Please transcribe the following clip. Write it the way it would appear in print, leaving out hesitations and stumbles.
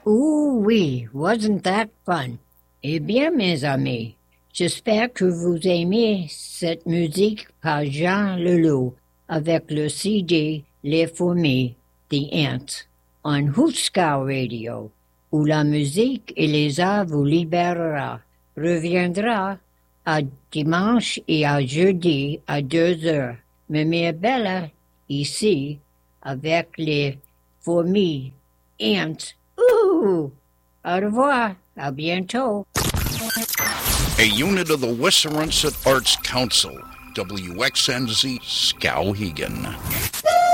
Ooh oui, wasn't that fun? Eh bien, mes amis, j'espère que vous aimez cette musique par Jean Leloup avec le CD Les Fourmis, The Ants, on Huska Radio, où la musique et les arts vous libérera. Reviendra à dimanche et à jeudi à 2 heures. Mais Bella, ici, avec les fourmis, ants. Ouh! Au revoir. À bientôt. A unit of the Westernset Arts Council, WXNZ Skowhegan.